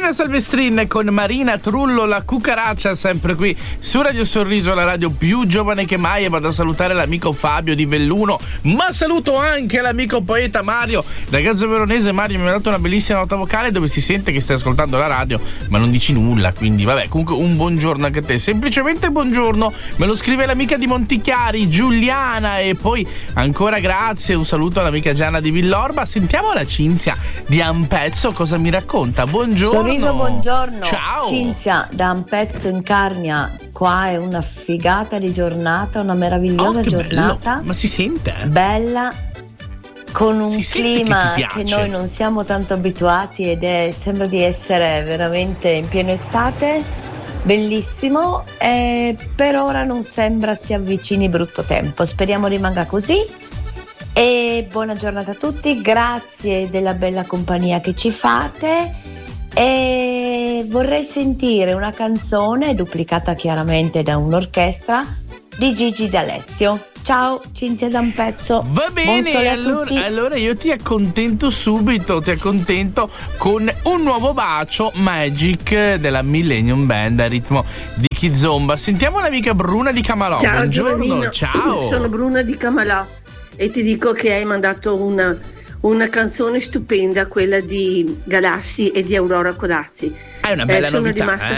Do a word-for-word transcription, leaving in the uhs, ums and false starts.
Silvia Silvestrin con Marina Trullo, la cucaraccia, sempre qui su Radio Sorriso, la radio più giovane che mai. E vado a salutare l'amico Fabio di Belluno, ma saluto anche l'amico poeta Mario da Gazzo Veronese. Mario mi ha dato una bellissima nota vocale dove si sente che stai ascoltando la radio, ma non dici nulla, quindi vabbè, comunque un buongiorno anche a te, semplicemente buongiorno. Me lo scrive l'amica di Montichiari, Giuliana, e poi ancora grazie, un saluto all'amica Gianna di Villorba. Sentiamo la Cinzia di Ampezzo cosa mi racconta. Buongiorno. Sorriso, buongiorno. Ciao. Cinzia da Ampezzo in Carnia. Qua è una figata di giornata, una meravigliosa Oh, che giornata. bello. Ma si sente? Bella, con un Si sente clima che ti che, piace. noi non siamo tanto abituati ed è, sembra di essere veramente in pieno estate. Bellissimo, eh, per ora non sembra si avvicini brutto tempo, speriamo rimanga così. E buona giornata a tutti, grazie della bella compagnia che ci fate. E vorrei sentire una canzone duplicata chiaramente da un'orchestra di Gigi D'Alessio. Ciao, Cinzia da un pezzo. Va Buon sole bene, a allora, tutti. allora io ti accontento subito, ti accontento con un nuovo bacio, Magic della Millennium Band a ritmo di Kizomba. Sentiamo l'amica Bruna di Camalò. Ciao, Buongiorno, Giovannino. ciao. Sono Bruna di Camalò e ti dico che hai mandato una, una canzone stupenda, quella di Galassi e di Aurora Codazzi. È una bella eh, sono novità, rimasta eh?